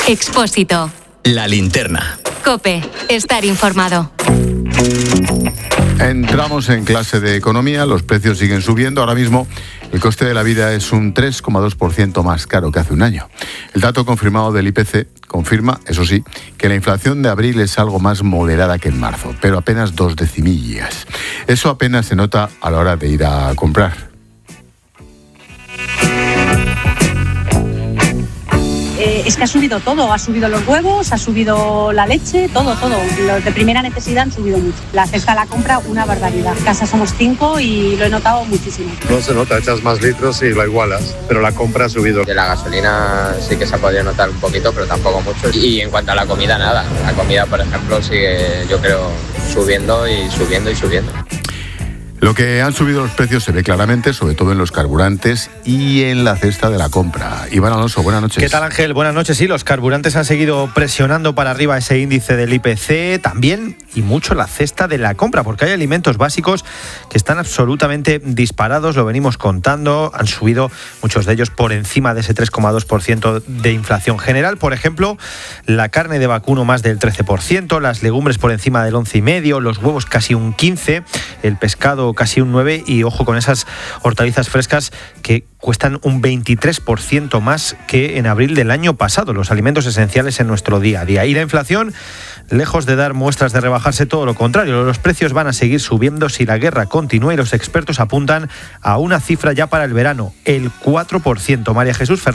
Expósito. La linterna. COPE. Estar informado. Entramos en clase de economía, los precios siguen subiendo. Ahora mismo el coste de la vida es un 3,2% más caro que hace un año. El dato confirmado del IPC confirma, eso sí, que la inflación de abril es algo más moderada que en marzo, pero apenas 2 decimillas. Eso apenas se nota a la hora de ir a comprar. Es que ha subido todo, ha subido los huevos, ha subido la leche, todo. Los de primera necesidad han subido mucho. La cesta de la compra, una barbaridad. En casa somos 5 y lo he notado muchísimo. No se nota, echas más litros y lo igualas, pero la compra ha subido. De la gasolina sí que se ha podido notar un poquito, pero tampoco mucho. Y en cuanto a la comida, nada. La comida, por ejemplo, sigue, yo creo, subiendo. Lo que han subido los precios se ve claramente, sobre todo en los carburantes y en la cesta de la compra. Iván Alonso, buenas noches. ¿Qué tal, Ángel? Buenas noches. Sí, los carburantes han seguido presionando para arriba ese índice del IPC, también y mucho la cesta de la compra, porque hay alimentos básicos que están absolutamente disparados, lo venimos contando, han subido muchos de ellos por encima de ese 3,2% de inflación general. Por ejemplo, la carne de vacuno más del 13%, las legumbres por encima del 11,5%, los huevos casi un 15%, el pescado casi un 9% y ojo con esas hortalizas frescas que cuestan un 23% más que en abril del año pasado, los alimentos esenciales en nuestro día a día. Y la inflación, lejos de dar muestras de rebajarse, todo lo contrario, los precios van a seguir subiendo si la guerra continúa y los expertos apuntan a una cifra ya para el verano, el 4%. María Jesús Fernández.